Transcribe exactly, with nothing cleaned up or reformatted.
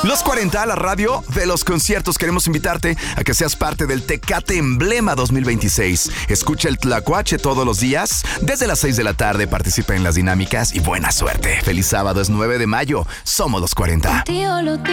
Los cuarenta, la radio de los conciertos. Queremos invitarte a que seas parte del Tecate Emblema dos mil veintiséis. Escucha el Tlacuache todos los días. Desde las seis de la tarde participa en las dinámicas y buena suerte. Feliz sábado, es nueve de mayo. Somos los cuarenta.